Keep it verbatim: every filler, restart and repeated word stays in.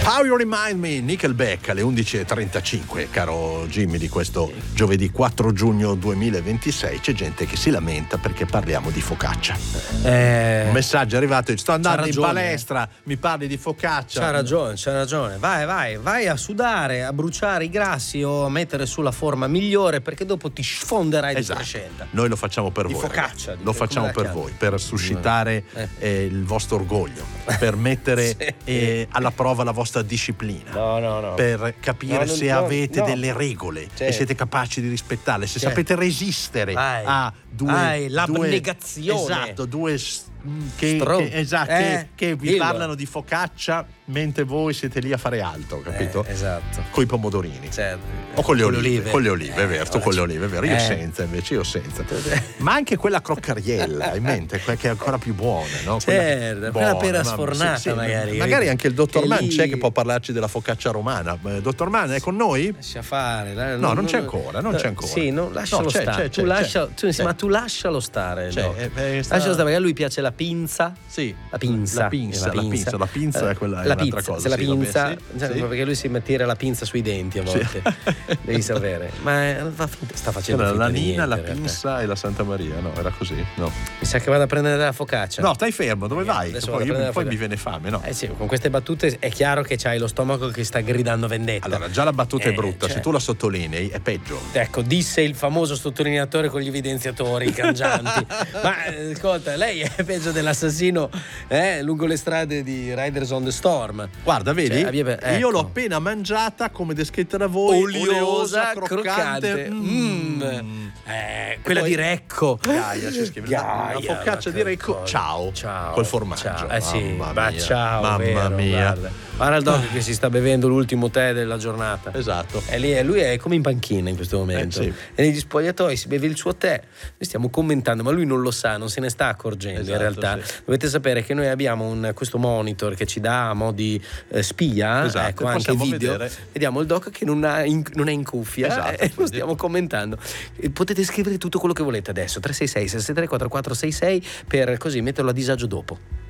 How You Remind Me, Nickelback alle undici e trentacinque, caro Jimmy, di questo giovedì quattro giugno duemilaventisei. C'è gente che si lamenta perché parliamo di focaccia. Eh, Un messaggio è arrivato, sto andando ragione, in palestra, mi parli di focaccia. C'ha ragione, c'ha ragione. Vai, vai, vai a sudare, a bruciare i grassi o a mettere sulla forma migliore, perché dopo ti sfonderai Esatto. di crescenda. Noi lo facciamo per Di voi. focaccia, ragazzi. di- Lo come facciamo la per chiami? voi, per suscitare Eh. eh, il vostro orgoglio, per mettere Sì. eh, alla prova la vostra disciplina. No, no, no. Per capire No, non- se no, avete no. delle regole e Certo. siete capaci di rispettarle, se Certo. sapete resistere Vai. a due, Vai, due l'abnegazione. esatto, due s- che, Stro- che- esatto, Eh, che, che vi dillo. parlano di focaccia mentre voi siete lì a fare altro, capito? Eh, esatto. Coi pomodorini. Certo. O con le Con le olive, olive. con le olive, è vero, tu Eh, con le olive, è vero, io eh. senza invece, io senza. Ma anche quella croccariella, hai in mente, quella che è ancora più buona, no? Certo, quella pera sfornata magari. Magari anche il dottor Che Mann lì- c'è che può parlarci della focaccia romana. Eh, Dottor Mann è con noi? Lascia fare. dai, No, non c'è ancora, non c'è ancora. Sì, no, lascialo No, c'è, stare. c'è, tu c'è, lascia, c'è. tu- sì, C'è. ma tu lascialo stare. C'è, no? eh, eh, sta- Lascialo stare perché a lui piace la pinza. Sì, La pinza. La pinza, la pinza, la pinza è quella è la un'altra pizza, cosa. se la sì, vabbè, pinza, sì, cioè, sì. perché lui si tira la pinza sui denti a volte. Devi sapere. Ma eh, fa finta- sta facendo C'era finta la di Nina, niente, la in realtà. pinza e la Santa Maria, no, era così, no. Mi sa che vado a prendere la focaccia. No, stai fermo, dove vai? adesso Che vado Poi, a io- prendere la poi mi focaccia. viene fame, no? Eh sì, con queste battute è chiaro che c'hai lo stomaco che sta gridando vendetta. Allora, già la battuta Eh, è brutta, cioè- se tu la sottolinei è peggio. Ecco, disse il famoso sottolineatore con gli evidenziatori cangianti. Ma eh, ascolta, lei è peggio dell'assassino eh, lungo le strade di Riders on the Storm. Guarda, vedi? Cioè, abbia- ecco. Io l'ho appena mangiata come descritta da voi, Oliosa, croccante. croccante. Mm. Mm. Eh, quella poi- di Recco. Gaia, c'è scritto. La Gaia, focaccia ma di che Recco, cosa. ciao. Ciao. Col formaggio. Ciao. Eh sì, Mamma ma mia. ciao, Mamma vero, mia. Guarda. Guarda il doc che si sta bevendo l'ultimo tè della giornata. Esatto. E lì, lui è come in panchina in questo momento. Eh, sì. E negli spogliatoi si beve il suo tè. Noi stiamo commentando, ma lui non lo sa, non se ne sta accorgendo. Esatto, in realtà sì. dovete sapere che noi abbiamo un, questo monitor che ci dà a mo' di eh, spia, Esatto, ecco, anche possiamo video. vedere. Vediamo il doc che non, ha in, non è in cuffia Esatto, e lo quindi- stiamo commentando. E potete scrivere tutto quello che volete adesso. tre sei sei, sei sei tre, quattro quattro sei sei per così metterlo a disagio dopo.